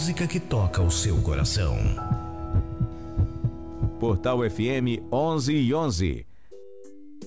música que toca o seu coração. Portal FM 11:11.